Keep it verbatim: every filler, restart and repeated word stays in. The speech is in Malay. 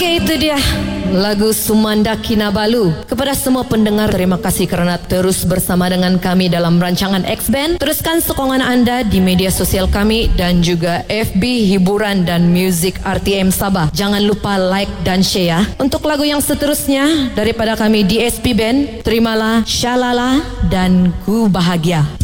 Okey, itu dia lagu Sumanda Kinabalu. Kepada semua pendengar, terima kasih kerana terus bersama dengan kami dalam rancangan X-Band. Teruskan sokongan anda di media sosial kami dan juga F B Hiburan dan Muzik R T M Sabah. Jangan lupa like dan share ya. Untuk lagu yang seterusnya daripada kami D S P Band, terimalah Shalala dan Ku Bahagia.